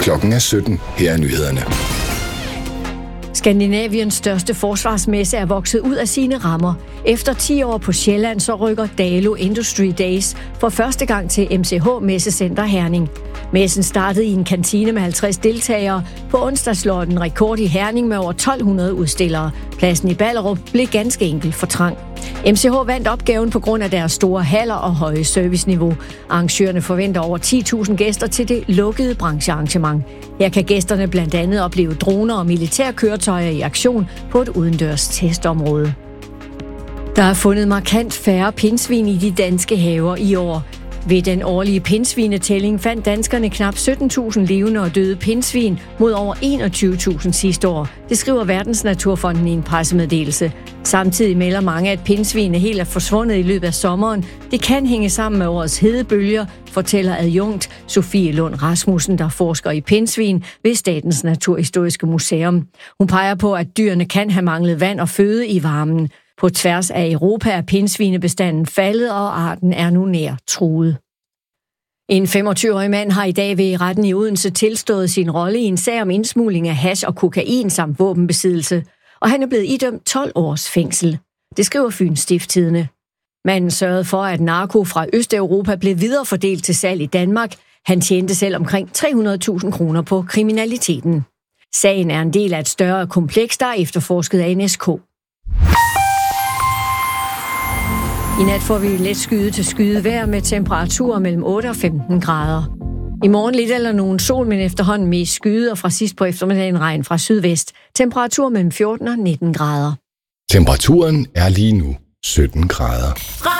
Klokken er 17. Her er nyhederne. Skandinaviens største forsvarsmesse er vokset ud af sine rammer. Efter 10 år på Sjælland, så rykker Dalo Industry Days for første gang til MCH Messecenter Herning. Messen startede i en kantine med 50 deltagere. På onsdag slår den rekord i Herning med over 1200 udstillere. Pladsen i Ballerup blev ganske enkelt for trang. MCH vandt opgaven på grund af deres store haller og høje serviceniveau. Arrangørerne forventer over 10.000 gæster til det lukkede branchearrangement. Her kan gæsterne blandt andet opleve droner og militærkøretøjer i aktion på et udendørs testområde. Der er fundet markant færre pindsvin i de danske haver i år. Ved den årlige pindsvinetælling fandt danskerne knap 17.000 levende og døde pindsvin mod over 21.000 sidste år. Det skriver Verdensnaturfonden i en pressemeddelelse. Samtidig melder mange, at pindsvin helt er forsvundet i løbet af sommeren. Det kan hænge sammen med årets hedebølger, fortæller adjunkt Sofie Lund Rasmussen, der forsker i pindsvin ved Statens Naturhistoriske Museum. Hun peger på, at dyrene kan have manglet vand og føde i varmen. På tværs af Europa er pindsvinebestanden faldet, og arten er nu nær truet. En 25-årig mand har i dag ved retten i Odense tilstået sin rolle i en sag om indsmugling af hash og kokain samt våbenbesiddelse, og han er blevet idømt 12 års fængsel. Det skriver Fyens Stiftstidende. Manden sørgede for, at narko fra Østeuropa blev viderefordelt til salg i Danmark. Han tjente selv omkring 300.000 kroner på kriminaliteten. Sagen er en del af et større kompleks, der er efterforsket af NSK. I nat får vi let skyde til skyde vejr med temperaturer mellem 8 og 15 grader. I morgen lidt eller nogen sol, men efterhånden mest skyde, og fra sidst på eftermiddagen regn fra sydvest. Temperatur mellem 14 og 19 grader. Temperaturen er lige nu 17 grader.